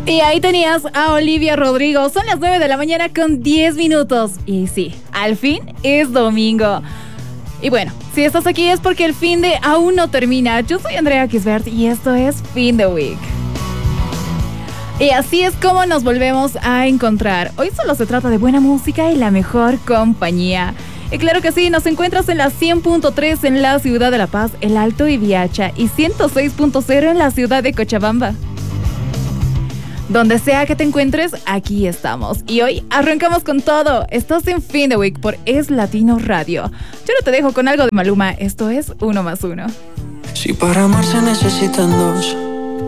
Y ahí tenías a Olivia Rodrigo. Son las 9 de la mañana con 10 minutos. Y sí, al fin es domingo. Y bueno, si estás aquí es porque el fin de aún no termina. Yo soy Andrea Kisbert y esto es Fin de Week. Y así es como nos volvemos a encontrar. Hoy solo se trata de buena música y la mejor compañía. Y claro que sí, nos encuentras en la 100.3 en la ciudad de La Paz, El Alto y Viacha, y 106.0 en la ciudad de Cochabamba. Donde sea que te encuentres, aquí estamos. Y hoy arrancamos con todo. Estás en Fin de Week por Es Latino Radio. Yo no te dejo con algo de Maluma. Esto es 1 más 1. Si para amar se necesitan dos,